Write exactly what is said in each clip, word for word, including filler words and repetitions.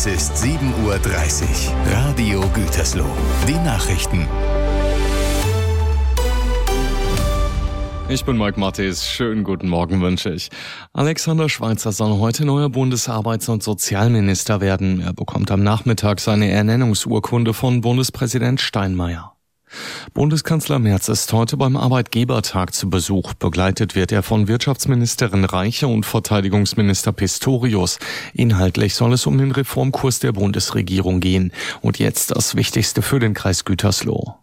Es ist sieben Uhr dreißig. Radio Gütersloh. Die Nachrichten. Ich bin Mike Mattis. Schönen guten Morgen wünsche ich. Alexander Schweitzer soll heute neuer Bundesarbeits- und Sozialminister werden. Er bekommt am Nachmittag seine Ernennungsurkunde von Bundespräsident Steinmeier. Bundeskanzler Merz ist heute beim Arbeitgebertag zu Besuch. Begleitet wird er von Wirtschaftsministerin Reiche und Verteidigungsminister Pistorius. Inhaltlich soll es um den Reformkurs der Bundesregierung gehen. Und jetzt das Wichtigste für den Kreis Gütersloh.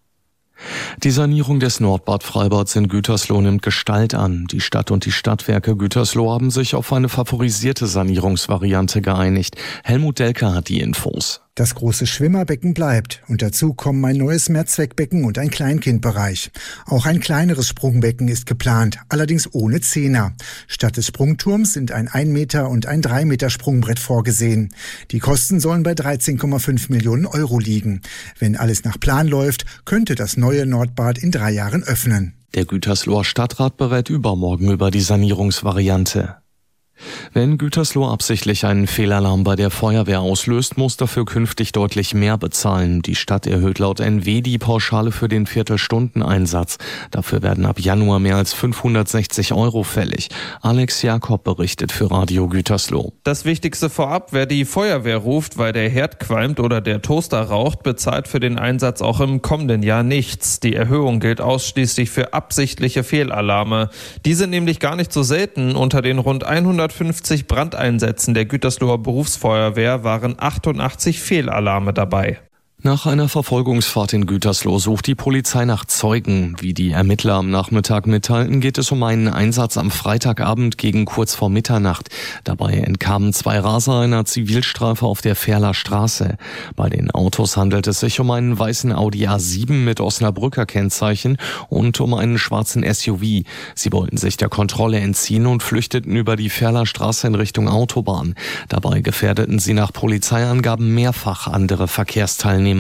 Die Sanierung des Nordbad Freibads in Gütersloh nimmt Gestalt an. Die Stadt und die Stadtwerke Gütersloh haben sich auf eine favorisierte Sanierungsvariante geeinigt. Helmut Delker hat die Infos. Das große Schwimmerbecken bleibt und dazu kommen ein neues Mehrzweckbecken und ein Kleinkindbereich. Auch ein kleineres Sprungbecken ist geplant, allerdings ohne Zehner. Statt des Sprungturms sind ein ein Meter und ein drei Meter Sprungbrett vorgesehen. Die Kosten sollen bei dreizehn Komma fünf Millionen Euro liegen. Wenn alles nach Plan läuft, könnte das neue Nordbad in drei Jahren öffnen. Der Gütersloher Stadtrat berät übermorgen über die Sanierungsvariante. Wenn Gütersloh absichtlich einen Fehlalarm bei der Feuerwehr auslöst, muss dafür künftig deutlich mehr bezahlen. Die Stadt erhöht laut N W die Pauschale für den Viertelstundeneinsatz. Dafür werden ab Januar mehr als fünfhundertsechzig Euro fällig. Alex Jakob berichtet für Radio Gütersloh. Das Wichtigste vorab: Wer die Feuerwehr ruft, weil der Herd qualmt oder der Toaster raucht, bezahlt für den Einsatz auch im kommenden Jahr nichts. Die Erhöhung gilt ausschließlich für absichtliche Fehlalarme. Die sind nämlich gar nicht so selten. Unter den rund hundertfünfzig Brandeinsätzen der Gütersloher Berufsfeuerwehr waren achtundachtzig Fehlalarme dabei. Nach einer Verfolgungsfahrt in Gütersloh sucht die Polizei nach Zeugen. Wie die Ermittler am Nachmittag mitteilten, geht es um einen Einsatz am Freitagabend gegen kurz vor Mitternacht. Dabei entkamen zwei Raser einer Zivilstreife auf der Ferler Straße. Bei den Autos handelt es sich um einen weißen Audi A sieben mit Osnabrücker Kennzeichen und um einen schwarzen S U V. Sie wollten sich der Kontrolle entziehen und flüchteten über die Ferler Straße in Richtung Autobahn. Dabei gefährdeten sie nach Polizeiangaben mehrfach andere Verkehrsteilnehmer.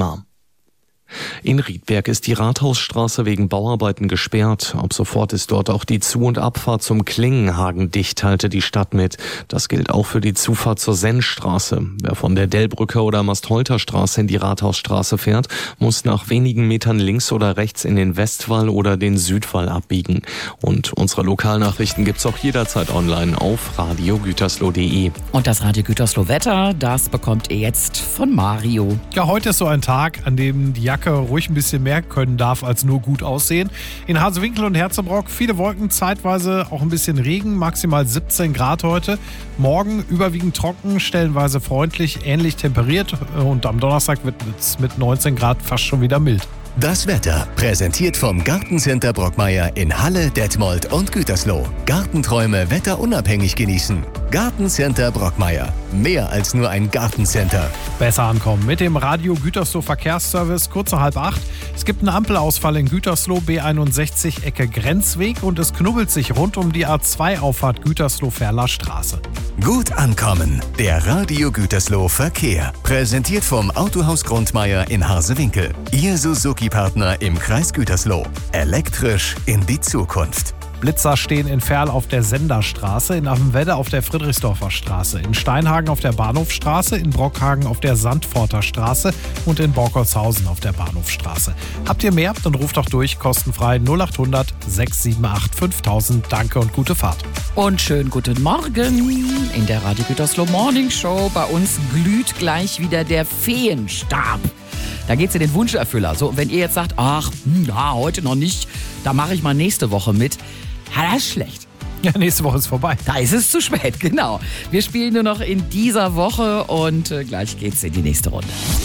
In Riedberg ist die Rathausstraße wegen Bauarbeiten gesperrt. Ab sofort ist dort auch die Zu- und Abfahrt zum Klingenhagen dicht, teilte die Stadt mit. Das gilt auch für die Zufahrt zur Sennstraße. Wer von der Dellbrücke oder Mastholter Straße in die Rathausstraße fährt, muss nach wenigen Metern links oder rechts in den Westwall oder den Südwall abbiegen. Und unsere Lokalnachrichten gibt's auch jederzeit online auf radio gütersloh punkt de. Und das Radio Gütersloh Wetter, das bekommt ihr jetzt von Mario. Ja, heute ist so ein Tag, an dem die Jacke ruhig ein bisschen mehr können darf als nur gut aussehen. In Hasewinkel und Herzebrock viele Wolken, zeitweise auch ein bisschen Regen, maximal siebzehn Grad heute. Morgen überwiegend trocken, stellenweise freundlich, ähnlich temperiert und am Donnerstag wird es mit neunzehn Grad fast schon wieder mild. Das Wetter präsentiert vom Gartencenter Brockmeier in Halle, Detmold und Gütersloh. Gartenträume wetterunabhängig genießen. Gartencenter Brockmeier. Mehr als nur ein Gartencenter. Besser ankommen mit dem Radio Gütersloh Verkehrsservice kurz nach halb acht. Es gibt einen Ampelausfall in Gütersloh, B einundsechzig Ecke Grenzweg und es knubbelt sich rund um die A zwei Auffahrt Gütersloh-Ferler Straße. Gut ankommen. Der Radio Gütersloh Verkehr. Präsentiert vom Autohaus Grundmeier in Hasewinkel. Ihr Suzuki-Partner im Kreis Gütersloh. Elektrisch in die Zukunft. Blitzer stehen in Ferl auf der Senderstraße, in Affenwedde auf der Friedrichsdorfer Straße, in Steinhagen auf der Bahnhofstraße, in Brockhagen auf der Sandforter Straße und in Borkolzhausen auf der Bahnhofstraße. Habt ihr mehr? Dann ruft doch durch, kostenfrei null acht hundert sechs sieben acht fünftausend. Danke und gute Fahrt. Und schönen guten Morgen in der Radio Gütersloh Morning Show. Bei uns glüht gleich wieder der Feenstab. Da geht's in den Wunscherfüller. So, wenn ihr jetzt sagt, ach, ja, heute noch nicht, da mache ich mal nächste Woche mit. Ja, das ist schlecht. Ja, nächste Woche ist vorbei. Da ist es zu spät, genau. Wir spielen nur noch in dieser Woche und äh, gleich geht's in die nächste Runde.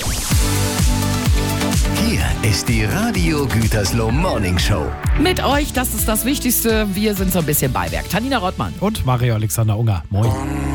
Hier ist die Radio Gütersloh Morning Show. Mit euch, das ist das Wichtigste. Wir sind so ein bisschen Beiwerk. Tanina Rottmann. Und Mario Alexander Unger. Moin.